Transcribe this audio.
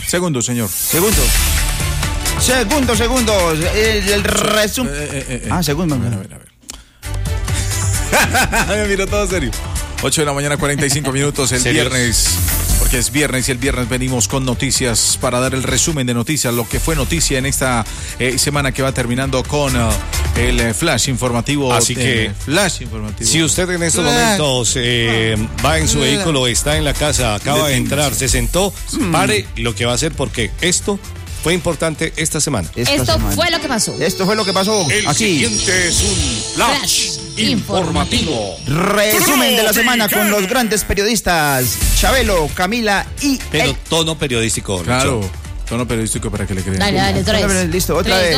Segundo, señor. Segundo. El resumen. Segundo. A ver. Me miro todo serio. 8 de la mañana, 45 minutos, el ¿Serios? viernes. Porque es viernes y el viernes venimos con noticias para dar el resumen de noticias, lo que fue noticia en esta semana que va terminando con el flash informativo. Así que, flash informativo. Si usted en estos momentos va en su vehículo, está en la casa, acaba de entrar, se sentó, pare lo que va a hacer porque esto fue importante esta semana. Esto fue lo que pasó. Esto fue lo que pasó El aquí. siguiente es un flash informativo. Resumen de la semana con los grandes periodistas Chabelo, Camila y Pero tono periodístico. Claro, tono periodístico para que le crean. Dale, 3. Listo, otra vez.